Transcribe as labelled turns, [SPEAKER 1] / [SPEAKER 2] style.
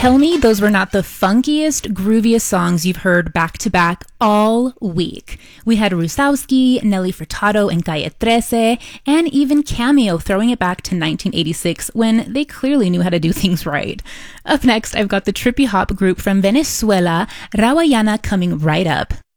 [SPEAKER 1] Tell me those were not the funkiest, grooviest songs you've heard back to back all week. We had Rusowski, Nelly Furtado, and Calle 13, and even Cameo throwing it back to 1986 when they clearly knew how to do things right. Up next, I've got the trippy hop group from Venezuela, Rawayana, coming right up.